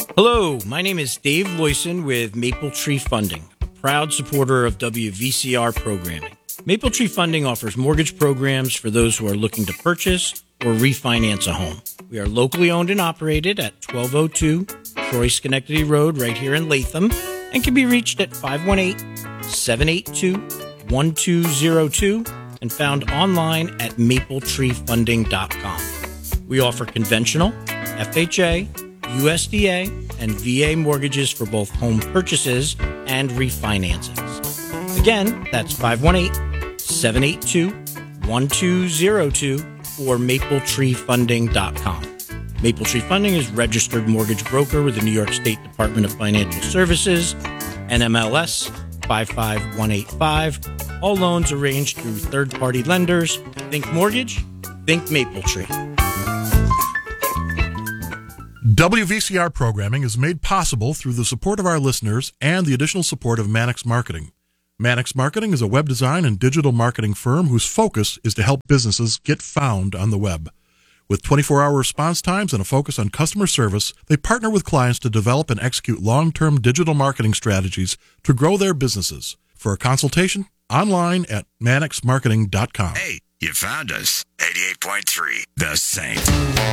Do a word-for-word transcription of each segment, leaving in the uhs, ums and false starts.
Hello, my name is Dave Loyson with Maple Tree Funding, a proud supporter of W V C R programming. Maple Tree Funding offers mortgage programs for those who are looking to purchase or refinance a home. We are locally owned and operated at twelve oh two Troy Schenectady Road right here in Latham and can be reached at five one eight, seven eight two, one two zero two and found online at maple tree funding dot com. We offer conventional, F H A, U S D A, and V A mortgages for both home purchases and refinancings. Again, that's five one eight, seven eight two, one two zero two or maple tree funding dot com. Maple Tree Funding is registered mortgage broker with the New York State Department of Financial Services, N M L S five five one eight five. All loans arranged through third-party lenders. Think mortgage, think Maple Tree. W V C R programming is made possible through the support of our listeners and the additional support of Mannix Marketing. Mannix Marketing is a web design and digital marketing firm whose focus is to help businesses get found on the web. With twenty-four hour response times and a focus on customer service, they partner with clients to develop and execute long-term digital marketing strategies to grow their businesses. For a consultation, online at mannix marketing dot com. Hey, you found us. eighty-eight point three, The Saint.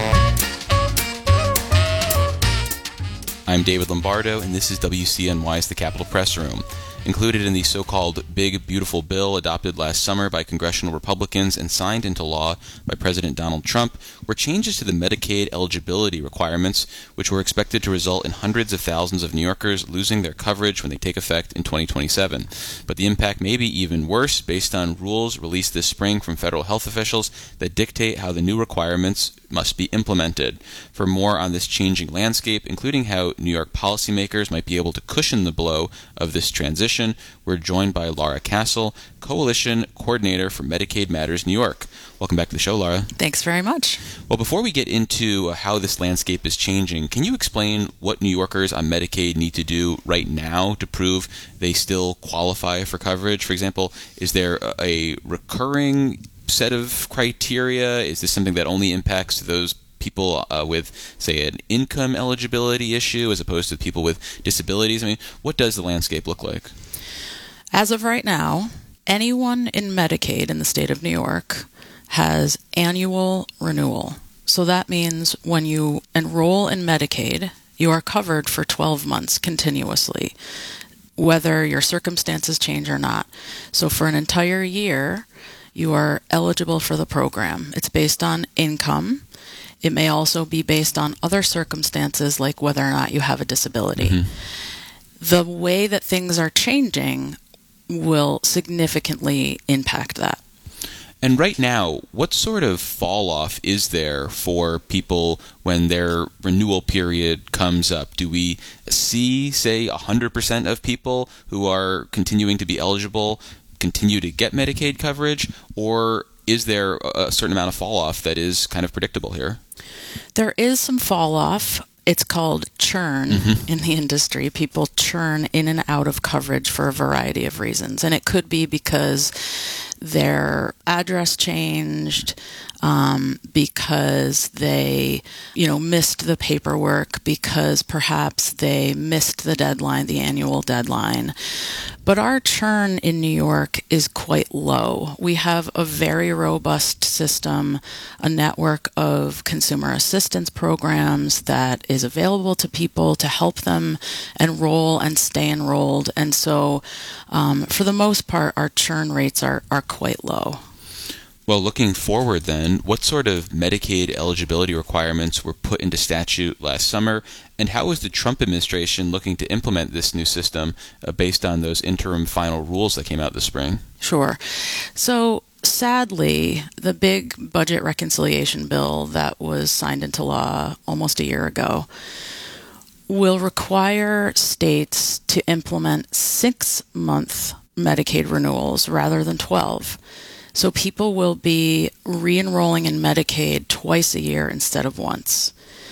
I'm David Lombardo, and this is W C N Y's The Capitol Press Room. Included in the so-called Big Beautiful Bill adopted last summer by congressional Republicans and signed into law by President Donald Trump were changes to the Medicaid eligibility requirements, which were expected to result in hundreds of thousands of New Yorkers losing their coverage when they take effect in twenty twenty-seven. But the impact may be even worse based on rules released this spring from federal health officials that dictate how the new requirements must be implemented. For more on this changing landscape, including how New York policymakers might be able to cushion the blow of this transition, we're joined by Laura Castle, Coalition Coordinator for Medicaid Matters New York. Welcome back to the show, Laura. Thanks very much. Well, before we get into how this landscape is changing, can you explain what New Yorkers on Medicaid need to do right now to prove they still qualify for coverage? For example, is there a recurring set of criteria? Is this something that only impacts those people uh, with, say, an income eligibility issue as opposed to people with disabilities? I mean, what does the landscape look like? As of right now, anyone in Medicaid in the state of New York has annual renewal. So that means when you enroll in Medicaid, you are covered for twelve months continuously, whether your circumstances change or not. So for an entire year, you are eligible for the program. It's based on income. It may also be based on other circumstances, like whether or not you have a disability. Mm-hmm. The way that things are changing will significantly impact that. And right now, what sort of fall off is there for people when their renewal period comes up? Do we see, say, one hundred percent of people who are continuing to be eligible continue to get Medicaid coverage, or is there a certain amount of fall off that is kind of predictable here? There is some fall off. It's called churn mm-hmm. in the industry. People churn in and out of coverage for a variety of reasons. And it could be because their address changed, um, because they, you know, missed the paperwork, because perhaps they missed the deadline, the annual deadline. But our churn in New York is quite low. We have a very robust system, a network of consumer assistance programs that is available to people to help them enroll and stay enrolled. And so, um, for the most part, our churn rates are, are quite low. Well, looking forward then, what sort of Medicaid eligibility requirements were put into statute last summer, and how is the Trump administration looking to implement this new system uh, based on those interim final rules that came out this spring? Sure. So, sadly, the big budget reconciliation bill that was signed into law almost a year ago will require states to implement six-month Medicaid renewals rather than twelve. So people will be re-enrolling in Medicaid twice a year instead of once.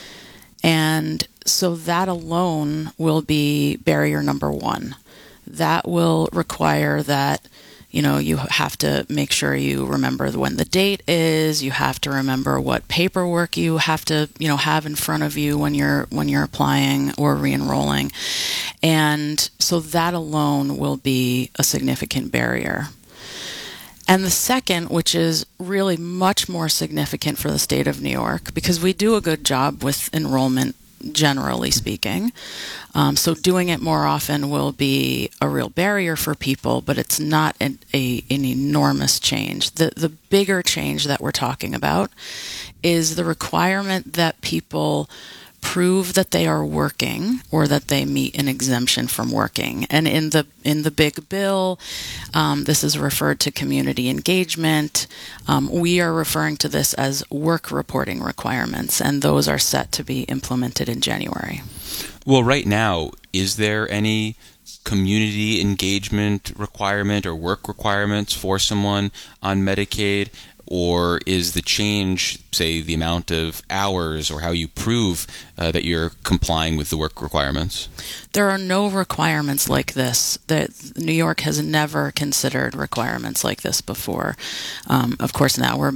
And so that alone will be barrier number one. That will require that, you know, you have to make sure you remember when the date is. You have to remember what paperwork you have to, you know, have in front of you when you're when you're applying or re-enrolling. And so that alone will be a significant barrier. And the second, which is really much more significant for the state of New York, because we do a good job with enrollment, generally speaking. Um, so doing it more often will be a real barrier for people, but it's not an, a, an enormous change. The, the bigger change that we're talking about is the requirement that people prove that they are working or that they meet an exemption from working. And in the in the big bill, um, this is referred to community engagement. Um, we are referring to this as work reporting requirements, and those are set to be implemented in January. Well, right now, is there any community engagement requirement or work requirements for someone on Medicaid? Or is the change, say, the amount of hours or how you prove uh, that you're complying with the work requirements? There are no requirements like this. That New York has never considered requirements like this before. Um, of course, now we're